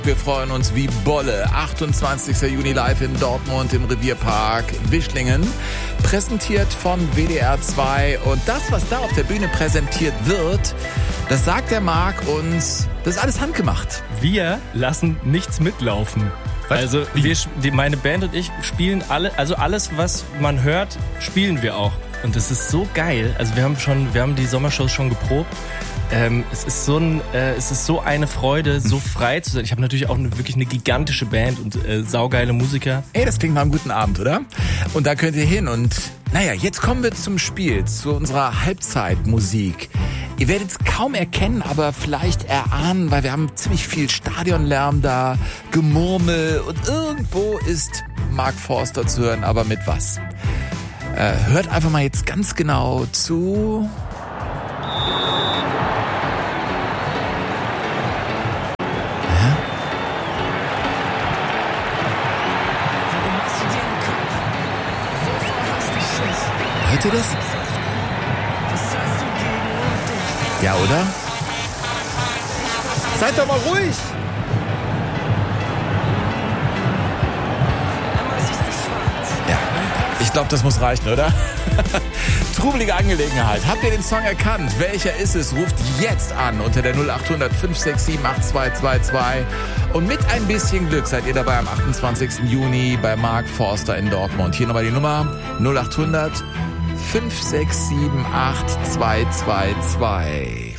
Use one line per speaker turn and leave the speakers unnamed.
Wir freuen uns wie Bolle. 28. Juni live in Dortmund im Revierpark Wischlingen. Präsentiert von WDR 2. Und das, was da auf der Bühne präsentiert wird, das sagt der Marc uns, das ist alles handgemacht.
Wir lassen nichts mitlaufen.
Was?
Also meine Band und ich spielen alles, was man hört, spielen wir auch. Und das ist so geil. Also wir haben die Sommershows schon geprobt. Es ist so eine Freude, so frei zu sein. Ich habe natürlich auch wirklich eine gigantische Band und saugeile Musiker.
Ey, das klingt nach einem guten Abend, oder? Und da könnt ihr hin. Und naja, jetzt kommen wir zum Spiel, zu unserer Halbzeitmusik. Ihr werdet es kaum erkennen, aber vielleicht erahnen, weil wir haben ziemlich viel Stadionlärm da, Gemurmel und irgendwo ist Mark Forster zu hören, aber mit was? Hört einfach mal jetzt ganz genau zu. Hört ihr das? Ja, oder? Seid doch mal ruhig! Ja, ich glaube, das muss reichen, oder? Trubelige Angelegenheit. Habt ihr den Song erkannt? Welcher ist es? Ruft jetzt an unter der 0800 567 8222. Und mit ein bisschen Glück seid ihr dabei am 28. Juni bei Mark Forster in Dortmund. Hier nochmal die Nummer 0800 567 8222.